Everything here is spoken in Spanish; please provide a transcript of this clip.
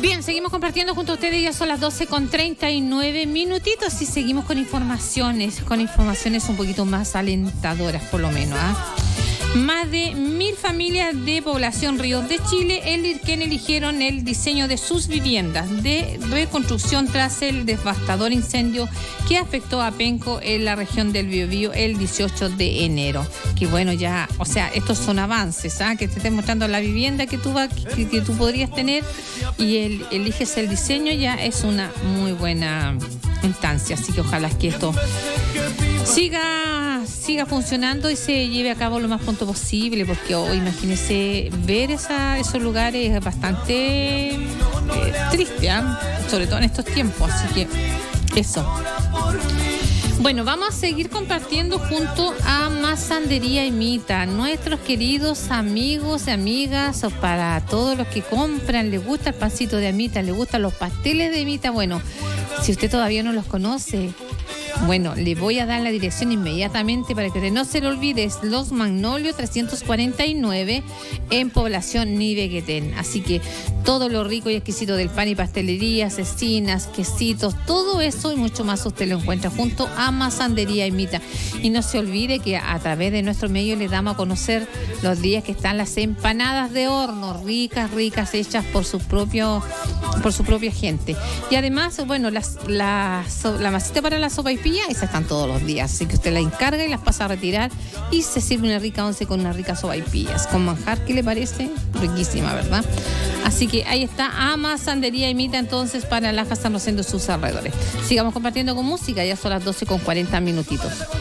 Bien, seguimos compartiendo junto a ustedes, ya son las 12:39 minutitos y seguimos con informaciones un poquito más alentadoras por lo menos. Más de 1.000 familias de población Ríos de Chile, que eligieron el diseño de sus viviendas de reconstrucción tras el devastador incendio que afectó a Penco en la región del Biobío el 18 de enero. Que bueno, ya, o sea, estos son avances, que te estén mostrando la vivienda que tú podrías tener y eliges el diseño, ya es una muy buena instancia. Así que ojalá que esto siga funcionando y se lleve a cabo lo más pronto posible, porque hoy, imagínense, ver esos lugares es bastante triste, sobre todo en estos tiempos, así que eso. Bueno, vamos a seguir compartiendo junto a Masandería Emita, nuestros queridos amigos y amigas, para todos los que compran, les gusta el pancito de Emita, les gustan los pasteles de Emita. Bueno, si usted todavía no los conoce, bueno, le voy a dar la dirección inmediatamente para que no se le olvide. Es Los Magnolios 349 en Población Niveguetén. Así que todo lo rico y exquisito del pan y pastelería, cecinas, quesitos, todo eso y mucho más usted lo encuentra junto a Masandería Emita. Y no se olvide que a través de nuestro medio le damos a conocer los días que están las empanadas de horno, ricas, hechas por su propia gente. Y además, bueno, la masita para la sopaipilla, esas están todos los días, así que usted la encarga y las pasa a retirar y se sirve una rica once con unas ricas sopaipillas con manjar. ¿Qué le parece? Riquísima, ¿verdad? Así que ahí está Masandería Emita, entonces, para Laja, San Rosendo y sus alrededores. Sigamos compartiendo con música, ya son las 12:40 minutitos.